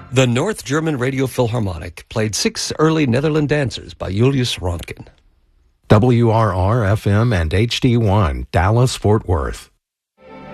The North German Radio Philharmonic played 6 early Netherland dancers by Julius Ronkin. WRR-FM and HD1, Dallas, Fort Worth.